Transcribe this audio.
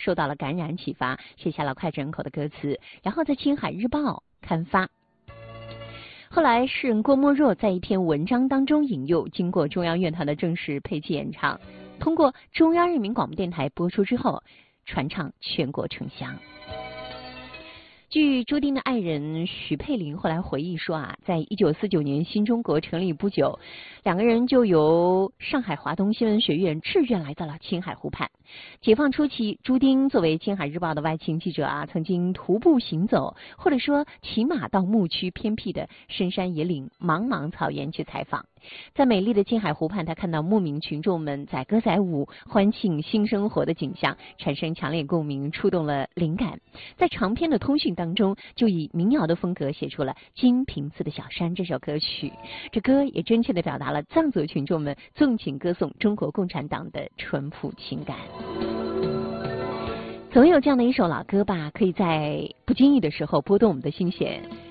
受到了感染启发，写下了脍炙人口的歌词，然后在《青海日报》刊发。后来，诗人郭沫若在一篇文章当中引用，经过中央乐团的正式配器演唱，通过中央人民广播电台播出之后，传唱全国城乡。据朱丁的爱人徐佩玲后来回忆说在1949年新中国成立不久，两个人就由上海华东新闻学院志愿来到了青海湖畔。解放初期，朱丁作为《青海日报》的外勤记者曾经徒步行走，或者说骑马到牧区偏僻的深山野岭、茫茫草原去采访。在美丽的青海湖畔，他看到牧民群众们载歌载舞、欢庆新生活的景象，产生强烈共鸣，触动了灵感。在长篇的通讯当中，就以民谣的风格写出了《金瓶子的小山》这首歌曲。这歌也真切地表达了藏族群众们纵情歌颂中国共产党的淳朴情感。总有这样的一首老歌吧，可以在不经意的时候拨动我们的心弦。